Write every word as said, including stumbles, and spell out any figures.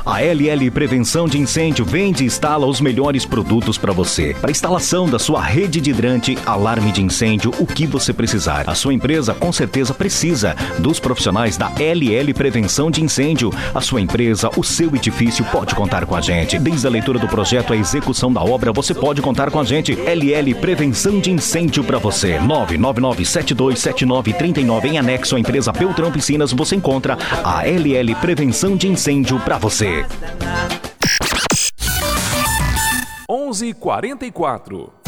A L L Prevenção de Incêndio vende e instala os melhores produtos para você. Para instalação da sua rede de hidrante, alarme de incêndio, o que você precisar. A sua empresa com certeza precisa dos profissionais da L L Prevenção de Incêndio. A sua empresa, o seu edifício pode contar com a gente. Desde a leitura do projeto à execução da obra, você pode contar com a gente. L L Prevenção de Incêndio para você. nove nove nove sete dois sete nove três nove. Em anexo à empresa Beltrão Piscinas, você encontra a L L Prevenção de Incêndio para você. onze e quarenta e quatro.